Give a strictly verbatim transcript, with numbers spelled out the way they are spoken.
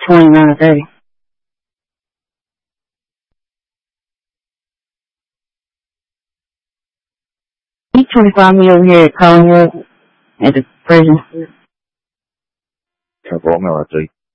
twenty-nine or thirty. He's twenty-five me over here at Collingwood at the prison. Couple military.